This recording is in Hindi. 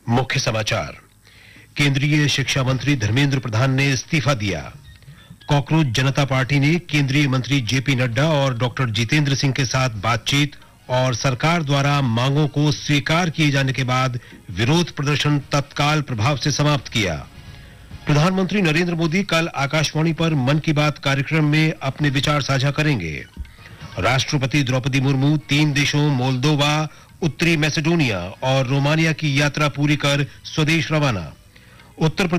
मुख्य समाचार। केंद्रीय शिक्षा मंत्री धर्मेंद्र प्रधान ने इस्तीफा दिया। कॉकरोच जनता पार्टी ने केंद्रीय मंत्री जेपी नड्डा और डॉक्टर जितेंद्र सिंह के साथ बातचीत और सरकार द्वारा मांगों को स्वीकार किए जाने के बाद विरोध प्रदर्शन तत्काल प्रभाव से समाप्त किया। प्रधानमंत्री नरेंद्र मोदी कल आकाशवाणी पर मन की बात कार्यक्रम में अपने विचार साझा करेंगे। राष्ट्रपति द्रौपदी मुर्मू 3 देशों मोल्दोवा, उत्तरी मैसेडोनिया और रोमानिया की यात्रा पूरी कर स्वदेश रवाना। उत्तर प्रदेश